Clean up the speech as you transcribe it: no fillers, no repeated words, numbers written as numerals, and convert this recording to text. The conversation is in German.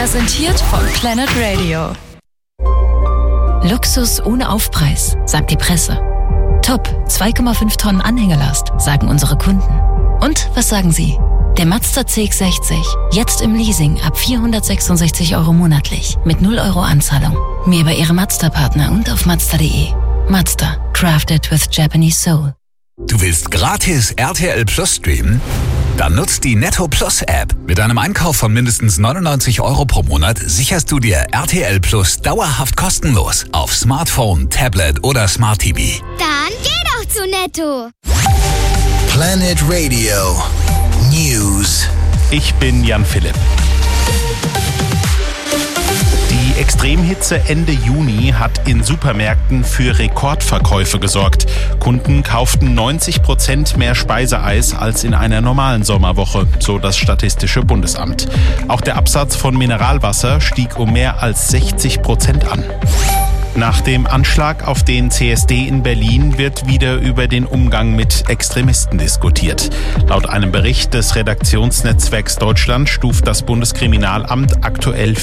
Präsentiert von Planet Radio. Luxus ohne Aufpreis, sagt die Presse. Top, 2,5 Tonnen Anhängelast, sagen unsere Kunden. Und was sagen Sie? Der Mazda CX-60, jetzt im Leasing ab 466 € monatlich, mit 0 € Anzahlung. Mehr über Ihre Mazda-Partner und auf Mazda.de. Mazda, crafted with Japanese soul. Du willst gratis RTL Plus streamen? Dann nutzt die Netto Plus App. Mit einem Einkauf von mindestens 99 € pro Monat sicherst du dir RTL Plus dauerhaft kostenlos auf Smartphone, Tablet oder Smart TV. Dann geh doch zu Netto. Planet Radio News. Ich bin Jan Philipp. Die Extremhitze Ende Juni hat in Supermärkten für Rekordverkäufe gesorgt. Kunden kauften 90% mehr Speiseeis als in einer normalen Sommerwoche, so das Statistische Bundesamt. Auch der Absatz von Mineralwasser stieg um mehr als 60% an. Nach dem Anschlag auf den CSD in Berlin wird wieder über den Umgang mit Extremisten diskutiert. Laut einem Bericht des Redaktionsnetzwerks Deutschland stuft das Bundeskriminalamt aktuell